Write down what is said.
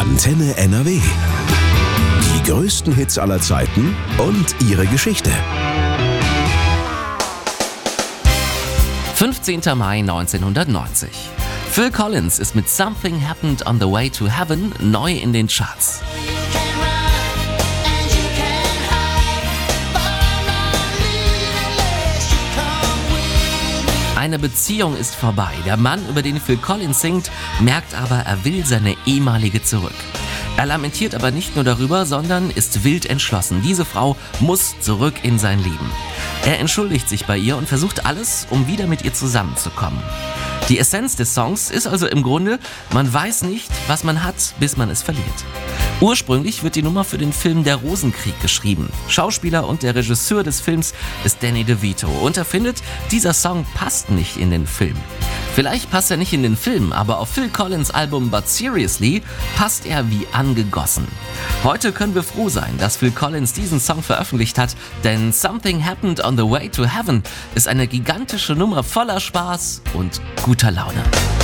Antenne NRW. Die größten Hits aller Zeiten und ihre Geschichte. 15. Mai 1990. Phil Collins ist mit Something Happened on the Way to Heaven neu in den Charts. Eine Beziehung ist vorbei. Der Mann, über den Phil Collins singt, merkt aber, er will seine ehemalige zurück. Er lamentiert aber nicht nur darüber, sondern ist wild entschlossen. Diese Frau muss zurück in sein Leben. Er entschuldigt sich bei ihr und versucht alles, um wieder mit ihr zusammenzukommen. Die Essenz des Songs ist also im Grunde, man weiß nicht, was man hat, bis man es verliert. Ursprünglich wird die Nummer für den Film Der Rosenkrieg geschrieben. Schauspieler und der Regisseur des Films ist Danny DeVito und er findet, dieser Song passt nicht in den Film. Vielleicht passt er nicht in den Film, aber auf Phil Collins Album But Seriously passt er wie angegossen. Heute können wir froh sein, dass Phil Collins diesen Song veröffentlicht hat, denn Something Happened on the Way to Heaven ist eine gigantische Nummer voller Spaß und guter Laune.